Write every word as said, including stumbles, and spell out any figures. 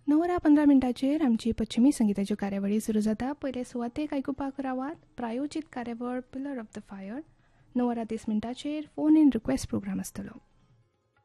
णव वरां पंदरा मिनटांचेर आमची पश्चिमी संगीताच्यो कार्यावळी सुरू जाता. पयले सुवातेक आयकुपाक रावात प्रायोजीत कार्यावळ पिलर ऑफ द फायर. णव वरां तीस मिनटांचेर फोन इन रिक्वेस्ट प्रोग्राम आसतलो.